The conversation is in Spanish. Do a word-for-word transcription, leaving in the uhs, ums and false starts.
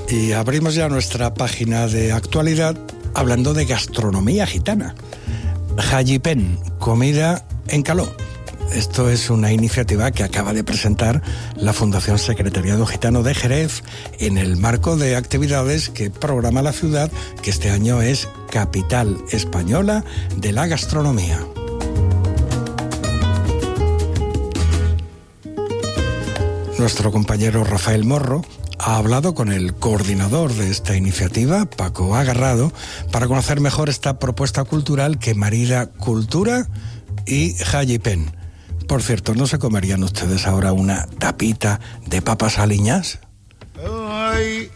Y abrimos ya nuestra página de actualidad hablando de gastronomía gitana. Jallipen, comida en caló. Esto es una iniciativa que acaba de presentar la Fundación Secretariado Gitano de Jerez en el marco de actividades que programa la ciudad, que este año es Capital Española de la Gastronomía. Nuestro compañero Rafael Morro ha hablado con el coordinador de esta iniciativa, Paco Agarrado, para conocer mejor esta propuesta cultural que marida cultura y jallipen. Por cierto, ¿no se comerían ustedes ahora una tapita de papas aliñas?